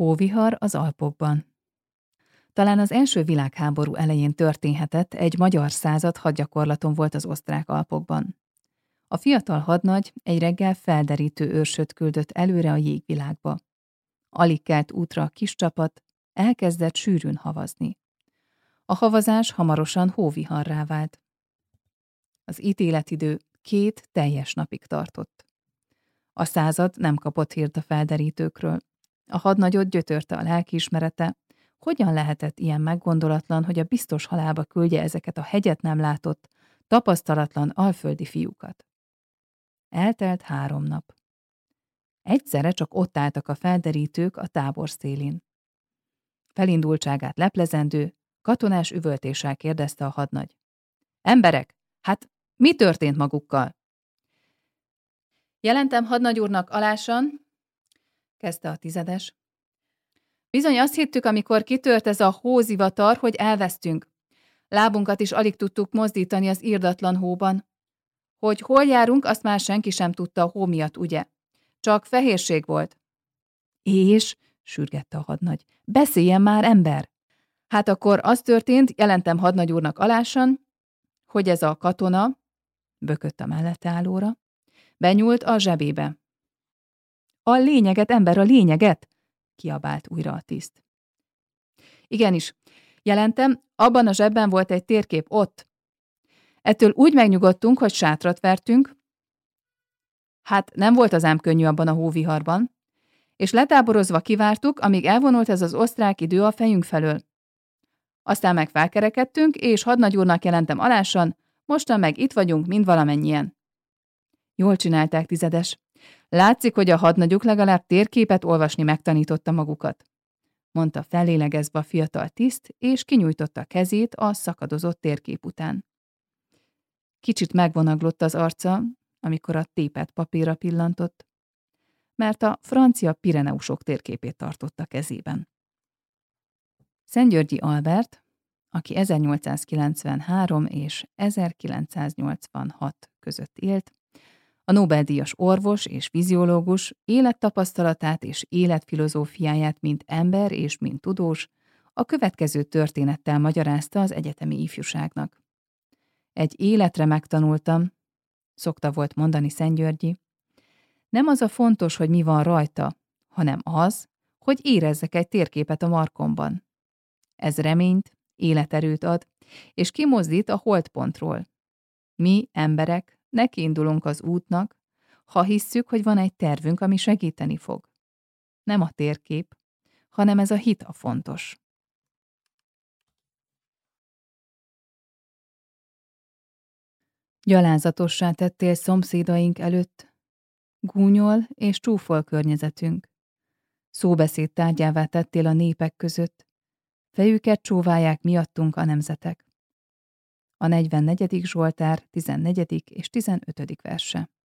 Hóvihar az Alpokban. Talán az első világháború elején történhetett, egy magyar század hadgyakorlaton volt az osztrák Alpokban. A fiatal hadnagy egy reggel felderítő őrsöt küldött előre a jégvilágba. Alig kelt útra a kis csapat, elkezdett sűrűn havazni. A havazás hamarosan hóviharrá vált. Az ítéletidő 2 teljes napig tartott. A század nem kapott hírt a felderítőkről. A hadnagyot gyötörte a lelkiismerete, hogyan lehetett ilyen meggondolatlan, hogy a biztos halálba küldje ezeket a hegyet nem látott, tapasztalatlan alföldi fiúkat. Eltelt 3 nap. Egyszerre csak ott álltak a felderítők a tábor szélén. Felindultságát leplezendő, katonás üvöltéssel kérdezte a hadnagy. Emberek, hát mi történt magukkal? Jelentem hadnagy úrnak alásan, kezdte a tizedes. Bizony azt hittük, amikor kitört ez a hózivatar, hogy elvesztünk. Lábunkat is alig tudtuk mozdítani az irdatlan hóban. Hogy hol járunk, azt már senki sem tudta a hó miatt, ugye? Csak fehérség volt. És, sürgette a hadnagy, beszéljen már, ember! Hát akkor az történt, jelentem hadnagy úrnak alásan, hogy ez a katona, bökött a mellette állóra, benyúlt a zsebébe. A lényeget, ember, a lényeget! Kiabált újra a tiszt. Igenis, jelentem, abban a zsebben volt egy térkép, ott. Ettől úgy megnyugodtunk, hogy sátrat vertünk. Hát nem volt az ám könnyű abban a hóviharban, és letáborozva kivártuk, amíg elvonult ez az osztrák idő a fejünk felől. Aztán meg felkerekedtünk, és hadnagy úrnak jelentem alásan, mostan meg itt vagyunk mind valamennyien. Jól csinálták, tizedes. Látszik, hogy a hadnagyuk legalább térképet olvasni megtanította magukat, mondta fellélegezve a fiatal tiszt, és kinyújtotta a kezét a szakadozott térkép után. Kicsit megvonaglott az arca, amikor a tépet papírra pillantott, mert a francia Pireneusok térképét tartotta kezében. Szentgyörgyi Albert, aki 1893 és 1986 között élt, a Nobel-díjas orvos és fiziológus élettapasztalatát és életfilozófiáját mint ember és mint tudós a következő történettel magyarázta az egyetemi ifjúságnak. Egy életre megtanultam, szokta volt mondani Szentgyörgyi, nem az a fontos, hogy mi van rajta, hanem az, hogy érezzek egy térképet a markomban. Ez reményt, életerőt ad, és kimozdít a holtpontról. Mi, emberek, nekiindulunk az útnak, ha hisszük, hogy van egy tervünk, ami segíteni fog. Nem a térkép, hanem ez a hit a fontos. Gyalázatossá tettél szomszédaink előtt, gúnyol és csúfol környezetünk. Szóbeszéd tárgyává tettél a népek között, fejüket csóválják miattunk a nemzetek. A 44. Zsoltár 14. és 15. verse.